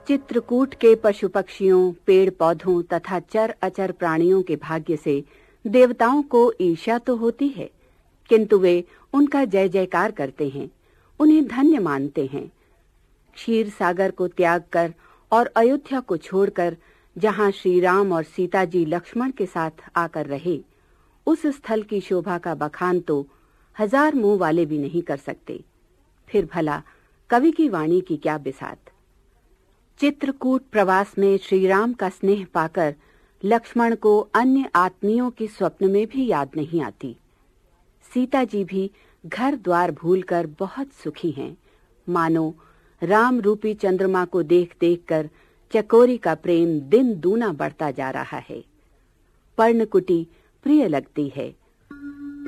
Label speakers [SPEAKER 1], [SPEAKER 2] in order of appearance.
[SPEAKER 1] चित्रकूट के पशु पक्षियों, पेड़ पौधों तथा चर अचर प्राणियों के भाग्य से देवताओं को ईर्ष्या तो होती है, किंतु वे उनका जय जयकार करते हैं, उन्हें धन्य मानते हैं। क्षीर सागर को त्याग कर और अयोध्या को छोड़कर जहां श्री राम और सीता जी लक्ष्मण के साथ आकर रहे, उस स्थल की शोभा का बखान तो 1000 मुंह वाले भी नहीं कर सकते। फिर भला कवि की वाणी की क्या बिसात। चित्रकूट प्रवास में श्री राम का स्नेह पाकर लक्ष्मण को अन्य आत्मियों की स्वप्न में भी याद नहीं आती। सीता जी भी घर द्वार भूलकर बहुत सुखी हैं, मानो राम रूपी चंद्रमा को देख देख कर चकोरी का प्रेम दिन दूना बढ़ता जा रहा है। पर्णकुटी प्रिय लगती है,